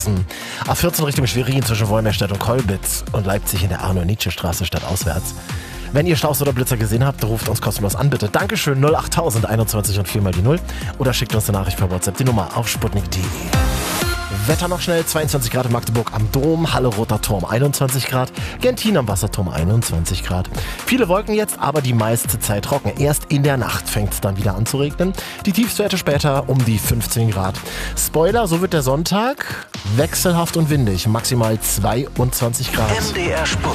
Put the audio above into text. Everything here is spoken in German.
A14 Richtung Schwerin zwischen Wolmerstedt und Kolbitz und Leipzig in der Arno-Nietzsche-Straße stadtauswärts. Wenn ihr Staus oder Blitzer gesehen habt, ruft uns kostenlos an, bitte. Dankeschön, 08000 21 und 4 mal die 0. Oder schickt uns eine Nachricht per WhatsApp, die Nummer auf sputnik.de. Wetter noch schnell, 22 Grad in Magdeburg am Dom, Halle Roter Turm 21 Grad, Gentin am Wasserturm 21 Grad. Viele Wolken jetzt, aber die meiste Zeit trocken. Erst in der Nacht fängt es dann wieder an zu regnen. Die Tiefstwerte später um die 15 Grad. Spoiler, so wird der Sonntag wechselhaft und windig, maximal 22 Grad. MDR Sport.